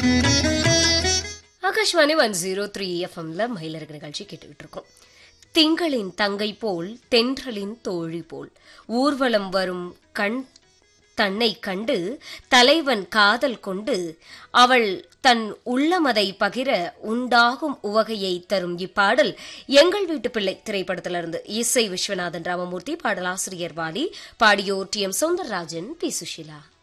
ஆகாஷ்வாணி 103 எஃப்எம்ல மயிலருக்கு நிகழ்ச்சி கேட்டுக்கிட்டு இருக்கோம். திங்களின் தங்கை போல் தென்றலின் தோழி போல் ஊர்வலம் வரும் கண் தன்னை கண்டு தலைவன் காதல் கொண்டு அவள் தன் உள்ளமதை பகிர உண்டாகும் உவகையை தரும் இப்பாடல் எங்கள் வீட்டு பிள்ளை திரைப்படத்திலிருந்து. இசை விஸ்வநாதன் ராமமூர்த்தி, பாடலாசிரியர் Vaali, பாடியோர் D M Soundararajan, B Sushila.